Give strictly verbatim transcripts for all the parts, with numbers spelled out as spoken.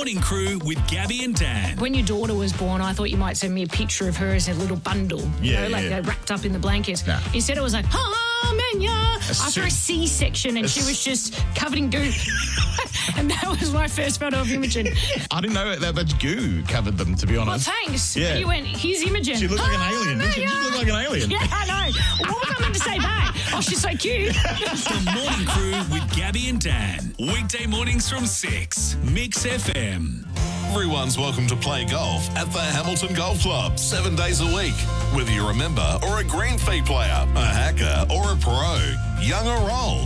Morning Crew with Gabby and Dan. When your daughter was born, I thought you might send me a picture of her as a little bundle, you Yeah, know, like yeah. uh, wrapped up in the blanket. Nah. Instead, it was like, Harmonia, after soon- a C-section, and as- she was just covered in goo. And that was my first photo of Imogen. I didn't know that much goo covered them, to be Well, honest. thanks. Yeah. And you went, here's Imogen. She looked like an alien. Didn't she? She Harmonia. looked like an alien. Yeah, I know. What was I meant to say back? Oh, she's so cute. The Morning Crew with Gabby and Dan. Weekday mornings from six. Mix F M. Everyone's welcome to play golf at the Hamilton Golf Club seven days a week. Whether you're a member or a green fee player, a hacker or a pro, young or old.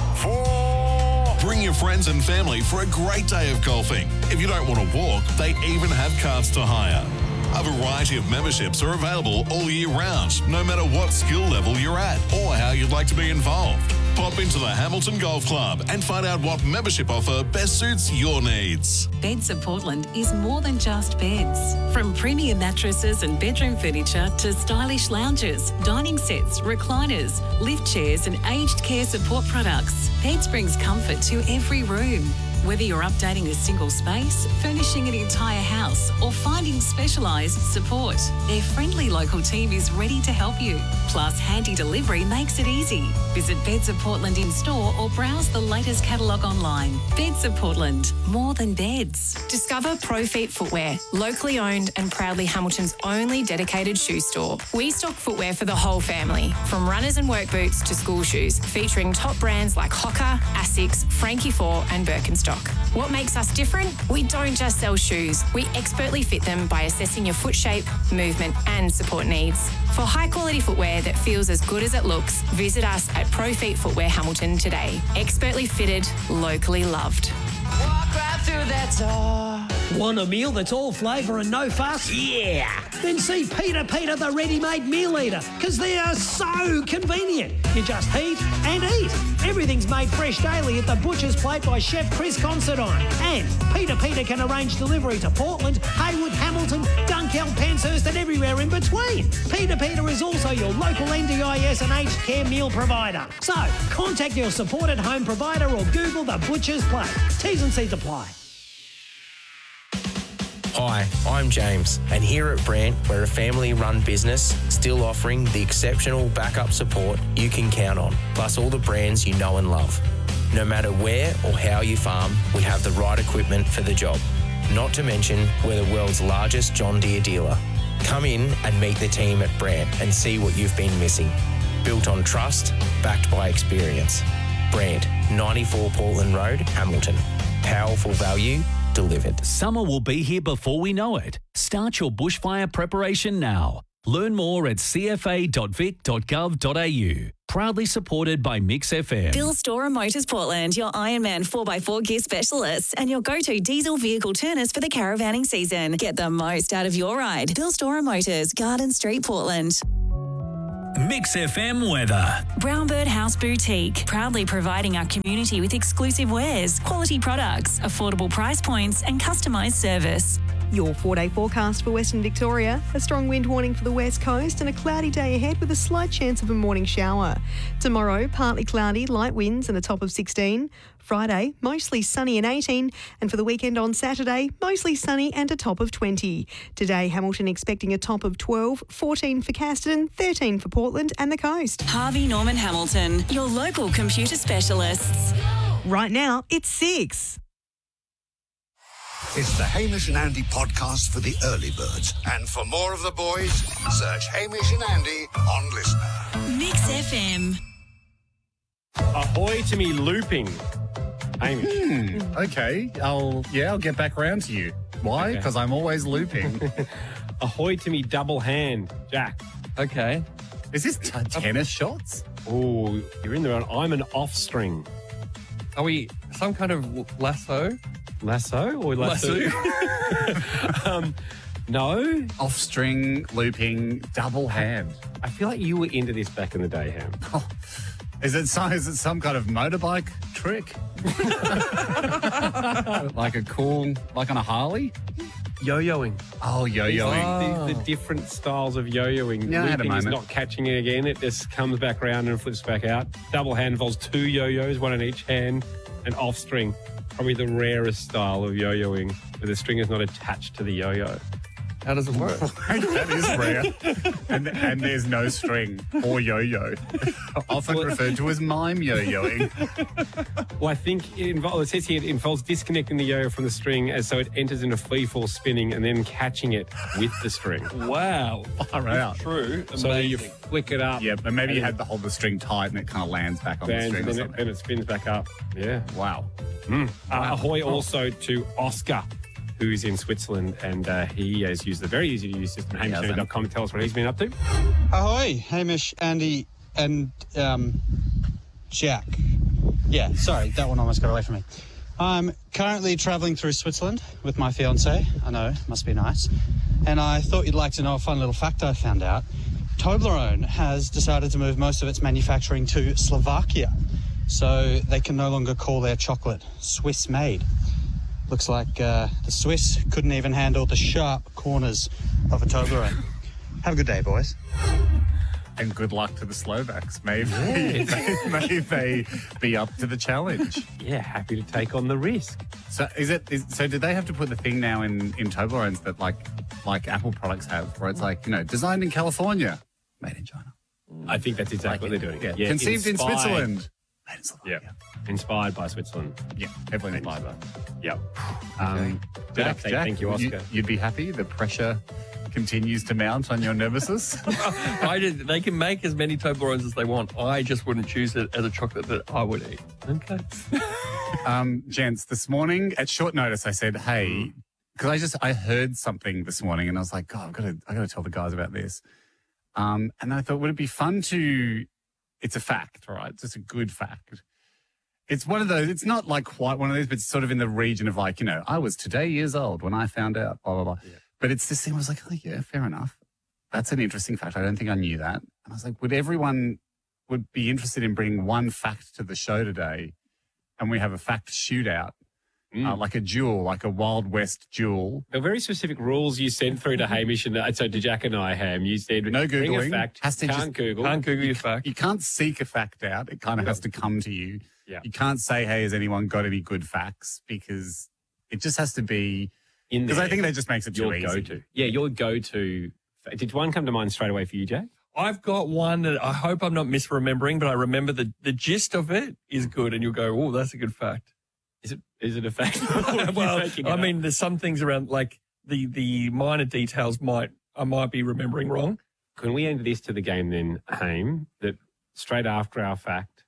Four. Bring your friends and family for a great day of golfing. If you don't want to walk, they even have carts to hire. A variety of memberships are available all year round, no matter what skill level you're at or how you'd like to be involved. Pop into the Hamilton Golf Club and find out what membership offer best suits your needs. Beds of Portland is more than just beds. From premium mattresses and bedroom furniture to stylish lounges, dining sets, recliners, lift chairs and aged care support products, Beds brings comfort to every room. Whether you're updating a single space, furnishing an entire house or finding specialised support, their friendly local team is ready to help you. Plus, handy delivery makes it easy. Visit Beds of Portland in store or browse the latest catalogue online. Beds of Portland, more than beds. Discover ProFeet Footwear, locally owned and proudly Hamilton's only dedicated shoe store. We stock footwear for the whole family, from runners and work boots to school shoes, featuring top brands like Hoka, Asics, Frankie Four and Birkenstock. What makes us different? We don't just sell shoes. We expertly fit them by assessing your foot shape, movement and support needs. For high-quality footwear that feels as good as it looks, visit us at ProFeet Footwear Hamilton today. Expertly fitted, locally loved. Walk right through that door. Want a meal that's all flavour and no fuss? Yeah! Then see Peter Peter the ready-made meal eater, because they are so convenient. You just heat and eat. Everything's made fresh daily at the Butcher's Plate by Chef Chris Considine. And Peter Peter can arrange delivery to Portland, Haywood, Hamilton, Dunkeld, Penshurst and everywhere in between. Peter Peter is also your local N D I S and aged care meal provider. So, contact your supported home provider or Google the Butcher's Plate. T's and C's apply. Hi, I'm James, and here at Brant, we're a family-run business still offering the exceptional backup support you can count on, plus all the brands you know and love. No matter where or how you farm, we have the right equipment for the job. Not to mention, we're the world's largest John Deere dealer. Come in and meet the team at Brant and see what you've been missing. Built on trust, backed by experience. Brant, ninety-four Portland Road, Hamilton. Powerful value delivered. Summer will be here before we know it. Start your bushfire preparation now. Learn more at c f a dot vic dot gov dot a u. Proudly supported by Mix F M. Bill Storer Motors Portland, your Ironman four by four gear specialists and your go-to diesel vehicle turners for the caravanning season. Get the most out of your ride. Bill Storer Motors, Garden Street, Portland. Mix F M weather. Brownbird House Boutique, proudly providing our community with exclusive wares, quality products, affordable price points and customised service. Your four-day forecast for Western Victoria. A strong wind warning for the west coast and a cloudy day ahead with a slight chance of a morning shower. Tomorrow, partly cloudy, light winds and a top of sixteen. Friday, mostly sunny and eighteen. And for the weekend on Saturday, mostly sunny and a top of twenty. Today, Hamilton expecting a top of twelve, fourteen for Casterton, thirteen for Portland and the coast. Harvey Norman Hamilton, your local computer specialists. Right now, it's six. It's the Hamish and Andy podcast for the early birds. And for more of the boys, search Hamish and Andy on Listener. Mix F M. Ahoy to me looping. Hamish. Hmm, okay, I'll, yeah, I'll get back around to you. Why? Okay. Because I'm always looping. Ahoy to me double hand, Jack. Okay. Is this t- tennis shots? Oh, you're in the round. I'm an off string. Are we some kind of lasso? Lasso or lasso? Lasso. um, no. Off string, looping, double hand. I feel like you were into this back in the day, Ham. Oh, is it some, is it some kind of motorbike trick? Like a cool, like on a Harley? Yo-yoing. Oh, yo-yoing. The, the different styles of yo-yoing. Yeah, I had a Looping is moment. not catching it again. It just comes back around and flips back out. Double hand involves two yo-yos, one in each hand, and off string. probably the rarest style of yo-yoing, where the string is not attached to the yo-yo. How does it work? That is rare. And, and there's no string or yo-yo. Often referred to as mime yo-yoing. Well, I think it, involves, it says here it involves disconnecting the yo-yo from the string as so it enters into free fall spinning and then catching it with the string. Wow. Far out. True. So Amazing. you flick it up. Yeah, but maybe you had to hold the string tight and it kind of lands back on bands, the string and or then, something. it, then it spins back up. Yeah. Wow. Mm. Uh, ahoy also to Oscar, who's in Switzerland, and uh, he has used the very easy-to-use system. hamish andy dot com and tell us what he's been up to. Ahoy, Hamish, Andy, and um, Jack. Yeah, sorry, that one almost got away from me. I'm currently travelling through Switzerland with my fiancée. I know, must be nice. And I thought you'd like to know a fun little fact I found out. Toblerone has decided to move most of its manufacturing to Slovakia, so they can no longer call their chocolate Swiss-made. Looks like uh, the Swiss couldn't even handle the sharp corners of a Toblerone. Have a good day, boys. And good luck to the Slovaks. May, Yeah. may, may they be up to the challenge. Yeah, happy to take on the risk. So is it? Is, so did they have to put the thing now in, in Toblerones that like like Apple products have, where it's like, you know, designed in California, made in China? I think that's exactly Like, what they're doing. yeah. Yeah, Conceived in inspired- Switzerland. Yeah, inspired by Switzerland. Yeah, heavily inspired by. Yep. Okay. Um, Jack, Jack, Jack, thank you, Oscar. you'd be happy. The pressure continues to mount on your nemesis. I did, they can make as many Toblerones as they want. I just wouldn't choose it as a chocolate that I would eat. Okay. um, gents, this morning at short notice, I said, "Hey," because I just I heard something this morning, and I was like, "God, I've got to I got to tell the guys about this." Um, and then I thought, would it be fun to? It's a fact, right? It's just a good fact. It's one of those. It's not like quite one of those, but it's sort of in the region of like, you know, I was today years old when I found out. Blah blah blah. Yeah. But it's this thing. I was like, oh yeah, fair enough. That's an interesting fact. I don't think I knew that. And I was like, would everyone would be interested in bringing one fact to the show today? And we have a fact shootout, mm. uh, like a duel, like a Wild West duel. The very specific rules you sent through to Hamish and uh, so to Jack and I, Ham. You said no bring Googling. a fact. Has to can't just, Google. Can't Google your fact. You can't seek a fact out. It kind of Yeah. has to come to you. Yeah. You can't say, hey, has anyone got any good facts? Because it just has to be, In because there, I think that just makes it too your easy. go-to. Yeah, your go-to. Did one come to mind straight away for you, Jack? I've got one that I hope I'm not misremembering, but I remember the, the gist of it is good, and you'll go, oh, that's a good fact. Is it is it a fact? Well, I mean, there's some things around, like the the minor details might I might be remembering wrong. Can we end this to the game then, Haim, that straight after our fact,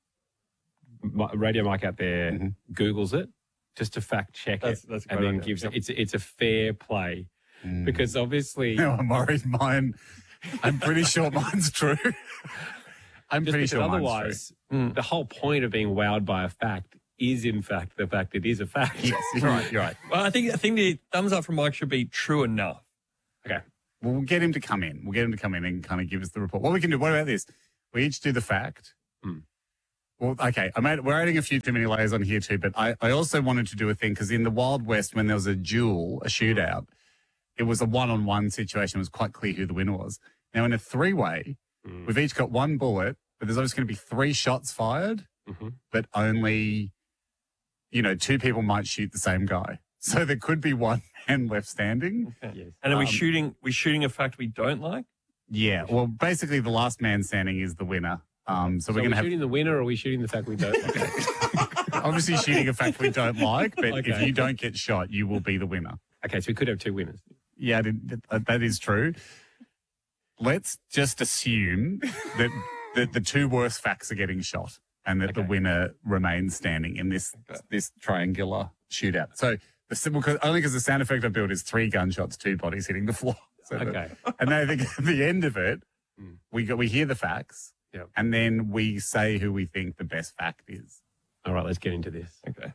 Mi- Radio Mike out there Mm-hmm. Googles it just to fact check That's- it that's a and great then idea. gives Yep. it. It's, it's a fair play Mm. because obviously... No, I'm worried mine, I'm pretty sure mine's true. I'm Just pretty because sure mine's otherwise, Mm. the whole point of being wowed by a fact is, in fact, the fact it is a fact. true. Yes, you're right, you're right. Well, I think I think the thumbs up from Mike should be true enough. Okay. Well, we'll get him to come in. We'll get him to come in and kind of give us the report. What we can do, what about this? We each do the fact. Hmm. Well, okay, I made, we're adding a few too many layers on here too, but I, I also wanted to do a thing because in the Wild West, when there was a duel, a shootout, it was a one-on-one situation. It was quite clear who the winner was. Now, in a three-way, Hmm. we've each got one bullet, but there's always going to be three shots fired, Mm-hmm. but only, you know, two people might shoot the same guy. So there could be one man left standing. Okay. Yes. And are we Um, shooting we shooting a fact we don't like? Yeah, well, basically the last man standing is the winner. Um, so, So we're are going we to have shooting the winner or are we shooting the fact we don't like? obviously shooting a fact we don't like, but if Okay. you don't get shot, you will be the winner. Okay, so we could have two winners. Yeah, I didn't- that, that is true. Let's just assume that, that the two worst facts are getting shot and that the Okay. winner remains standing in this Okay. this triangular shootout. So the simple, cause, only because the sound effect I built is three gunshots, two bodies hitting the floor. So that- Okay. and then I think at the end of it, Mm. we go, we hear the facts, Yep. and then we say who we think the best fact is. All right, let's get into this. Okay.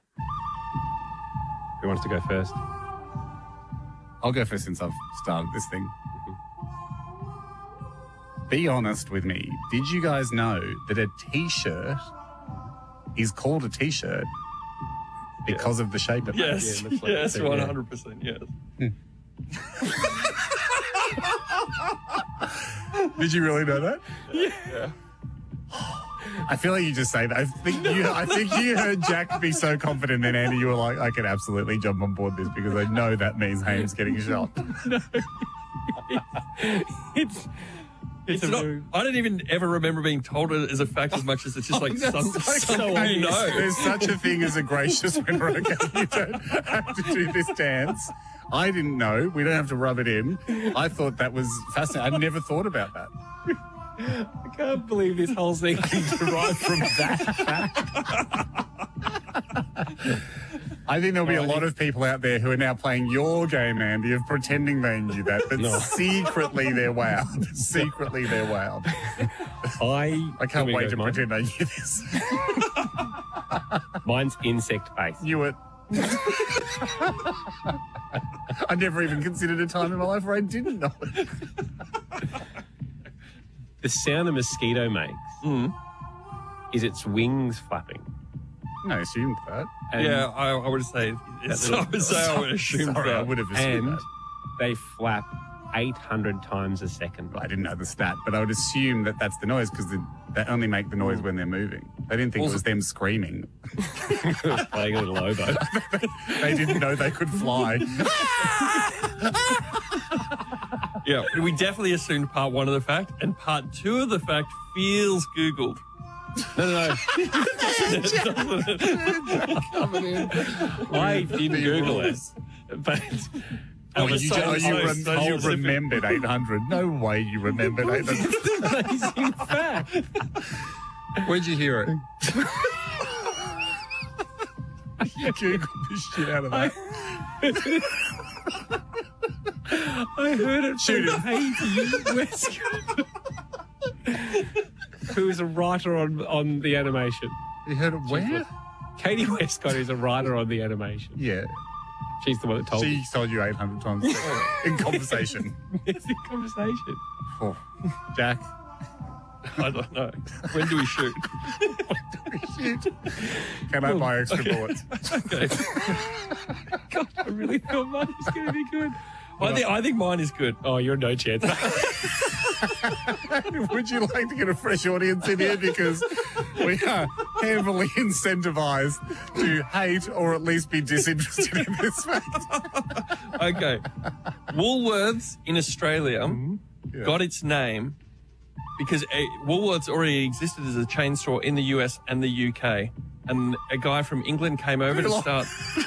Who wants to go first? I'll go first since I've started this thing. Be honest with me. Did you guys know that a T-shirt is called a T-shirt because of the shape of it? Yes. Yeah, it looks like yes, it too, one yeah. hundred percent, yes. Did you really know that? Yeah. I feel like you just say that. I think you, I think you heard Jack be so confident, then Andy, you were like, I can absolutely jump on board this because I know that means Haim's getting shot. No. it's... It's, it's not. Very... I don't even ever remember being told it as a fact as much as it's just like oh, some, so something okay. you know. There's such a thing as a gracious winner. Okay, you don't have to do this dance. I didn't know. We don't have to rub it in. I thought that was fascinating. I never thought about that. I can't believe this whole thing is derived from that fact. I think there'll be a lot of people out there who are now playing your game, Andy, of pretending they knew that, but no. secretly they're wowed. Secretly they're wowed. I I can't wait to mine? pretend I knew this. Mine's insect-based. Knew it. I never even considered a time in my life where I didn't know it. The sound a mosquito makes mm. is its wings flapping. No, I assumed that. And yeah, I, I would say, yes, I would say I would assume sorry, that. I would have assumed and that. They flap eight hundred times a second. I didn't know the stat, but I would assume that that's the noise because they only make the noise when they're moving. They didn't think also, it was them screaming. Playing a little oboe. They didn't know they could fly. Yeah, we definitely assumed part one of the fact, and part two of the fact feels Googled. No, no, no. Coming in. I didn't Google it, but oh, you, so, oh, you, so, rem- so you remembered eight hundred. No way you remembered eight hundred. Amazing fact. Where'd you hear it? You Googled the shit out of that. I heard it Shoot from Haiti Westcott, who is a writer on, on the animation. You heard it where? Katie Westcott is a writer on the animation. Yeah. She's the one that told she me. She told you eight hundred times in conversation. It's in conversation. Oh. Jack? I don't know. When do we shoot? When do we shoot? Can I buy extra okay. bullets? Okay. God, I really thought mine was going to be good. I think, I think mine is good. Oh, you're no chance. Would you like to get a fresh audience in here? Because we are heavily incentivized to hate or at least be disinterested in this fact. Okay. Woolworths in Australia mm-hmm. yeah. got its name because a, Woolworths already existed as a chain store in the U S and the U K. And a guy from England came over to start...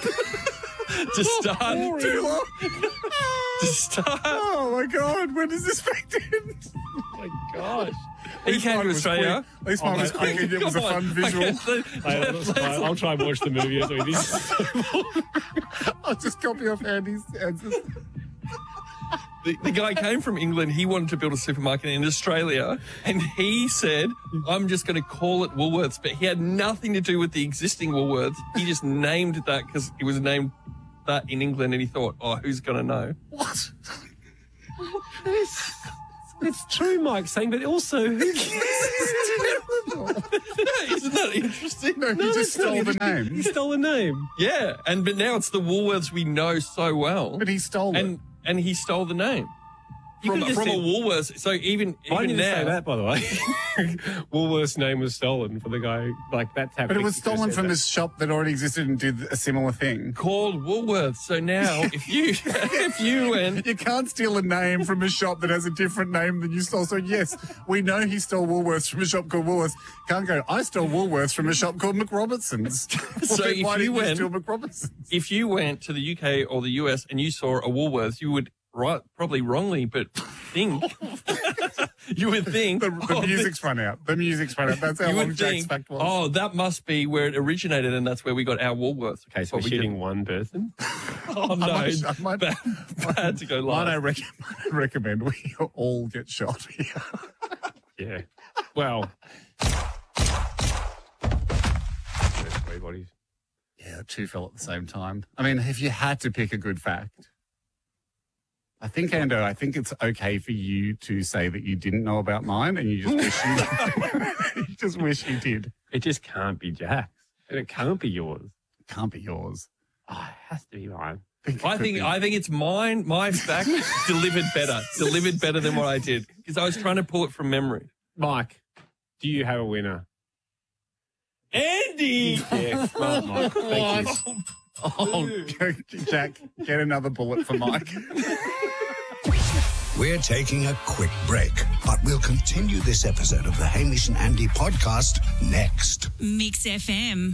to start... Too long. To start... Oh, my God. When does this fact end? Oh, my gosh. He came to Australia. At least mine was quick and it was a fun visual. Okay, so, I'll, I'll try and watch the movie. So this I'll just copy off Andy's answers. The, the guy came from England. He wanted to build a supermarket in Australia, and he said, I'm just going to call it Woolworths. But he had nothing to do with the existing Woolworths. He just named that because it was named that in England, and he thought, oh, who's going to know? What? It's, it's true, Mike, saying, but also, who terrible. Isn't that interesting? No, he No, just it's not stole the interesting. name. He stole the name. Yeah, and but now it's the Woolworths we know so well. But he stole and, it. And he stole the name. You From, could've from just a said- Woolworths. So even, I even didn't now... say that, by the way. Woolworths' name was stolen for the guy. Like, that's how. But it was Pixie stolen said from that. a shop that already existed and did a similar thing. Called Woolworths. So now, if you if you went... You can't steal a name from a shop that has a different name than you stole. So yes, we know he stole Woolworths from a shop called Woolworths. Can't go, I stole Woolworths from a shop called McRobertson's. So Well, if why you didn't went- steal McRobertson's? If you went to the U K or the U S and you saw a Woolworths, you would, right, probably wrongly, but think... you would think... The, the oh, music's run out. The music's run out. That's how you long would Jack's think, fact was. oh, that must be where it originated, and that's where we got our Woolworths. Okay, so What we're we shooting did- one person. Oh, no. I might, I might, bad, bad to go might I, live. rec- might I recommend we all get shot here? Yeah. Well. Three bodies. Yeah, two fell at the same time. I mean, if you had to pick a good fact, I think, Ando, I think it's okay for you to say that you didn't know about mine and you just wish you, you just wish you did. It just can't be Jack's. And it can't be yours. It can't be yours. Oh, it has to be mine. I think I think it's mine. My fact delivered better, delivered better than what I did because I was trying to pull it from memory. Mike, do you have a winner? Andy! Yeah, well, Mike, thank you. Oh, Jack, get another bullet for Mike. We're taking a quick break, but we'll continue this episode of the Hamish and Andy podcast next. Mix F M.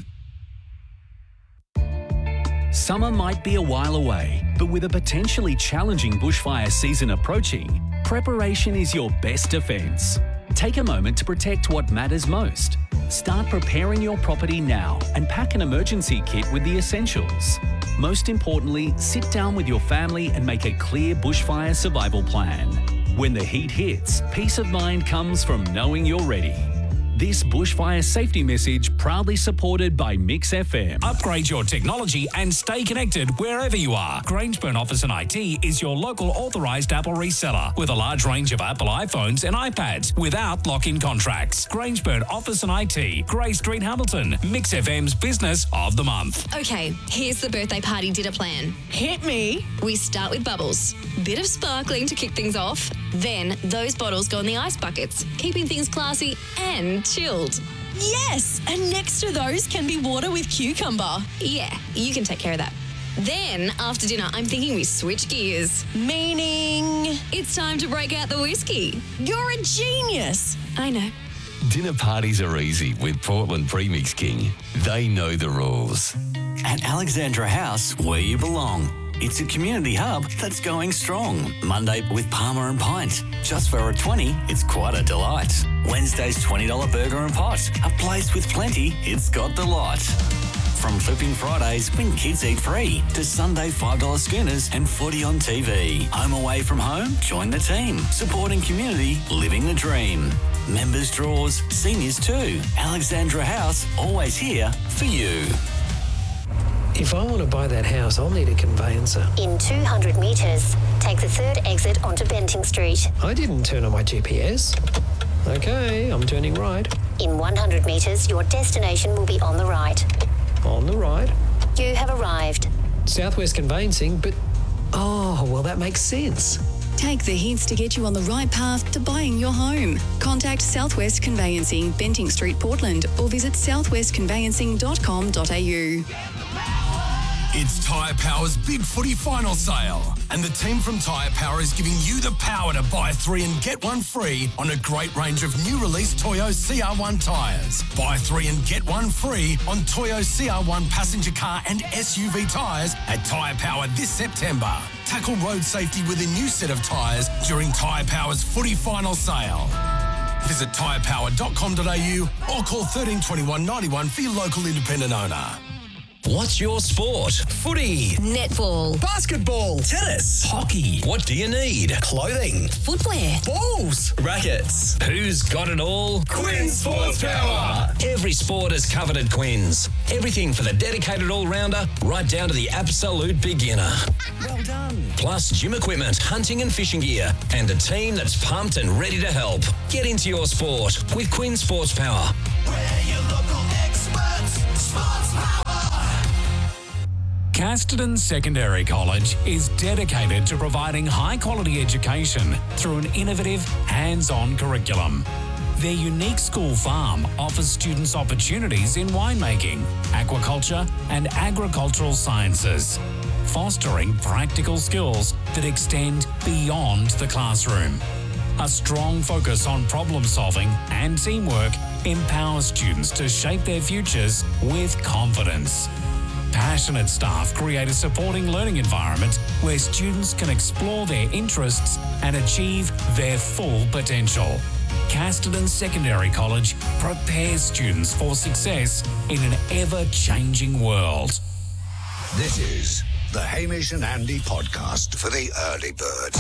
Summer might be a while away, but with a potentially challenging bushfire season approaching, preparation is your best defence. Take a moment to protect what matters most. Start preparing your property now and pack an emergency kit with the essentials. Most importantly, sit down with your family and make a clear bushfire survival plan. When the heat hits, peace of mind comes from knowing you're ready. This bushfire safety message proudly supported by Mix F M. Upgrade your technology and stay connected wherever you are. Grangeburn Office and I T is your local authorised Apple reseller with a large range of Apple iPhones and iPads without lock-in contracts. Grangeburn Office and I T, Grey Street, Hamilton. Mix F M's Business of the Month. Okay, here's the birthday party dinner plan. Hit me. We start with bubbles. Bit of sparkling to kick things off. Then those bottles go in the ice buckets, keeping things classy and chilled. Yes, and next to those can be water with cucumber. Yeah, you can take care of that. Then, after dinner, I'm thinking we switch gears. Meaning? It's time to break out the whiskey. You're a genius. I know. Dinner parties are easy with Portland Premix King. They know the rules. At Alexandra House, where you belong. It's a community hub that's going strong. Monday with Palmer and Pint. Just for a twenty, it's quite a delight. Wednesday's twenty dollars burger and pot. A place with plenty, it's got the lot. From Flipping Fridays, when kids eat free, to Sunday five dollars schooners and footy on T V. Home away from home? Join the team. Supporting community, living the dream. Members draws, seniors too. Alexandra House, always here for you. If I want to buy that house, I'll need a conveyancer. In two hundred metres, take the third exit onto Benting Street. I didn't turn on my G P S. Okay, I'm turning right. In one hundred metres, your destination will be on the right. On the right. You have arrived. Southwest Conveyancing, but... Oh, well, that makes sense. Take the hints to get you on the right path to buying your home. Contact Southwest Conveyancing, Benting Street, Portland, or visit southwest conveyancing dot com dot a u. It's Tyre Power's Big Footy Final Sale. And the team from Tyre Power is giving you the power to buy three and get one free on a great range of new release Toyo C R one tyres. Buy three and get one free on Toyo C R one passenger car and S U V tyres at Tyre Power this September. Tackle road safety with a new set of tyres during Tyre Power's Footy Final Sale. Visit tyre power dot com dot a u or call thirteen twenty-one ninety-one for your local independent owner. What's your sport? Footy, netball, basketball, tennis, hockey. What do you need? Clothing, footwear, balls, rackets. Who's got it all? Quinn Sports Power. Every sport is covered at Quinn's. Everything for the dedicated all-rounder, right down to the absolute beginner. Well done. Plus gym equipment, hunting and fishing gear, and a team that's pumped and ready to help. Get into your sport with Quinn Sports Power. We're your local experts. Sports Power. Casterton Secondary College is dedicated to providing high-quality education through an innovative, hands-on curriculum. Their unique school farm offers students opportunities in winemaking, aquaculture, and agricultural sciences, fostering practical skills that extend beyond the classroom. A strong focus on problem-solving and teamwork empowers students to shape their futures with confidence. Passionate staff create a supporting learning environment where students can explore their interests and achieve their full potential. Casterton Secondary College prepares students for success in an ever-changing world. This is the Hamish and Andy podcast for the early birds.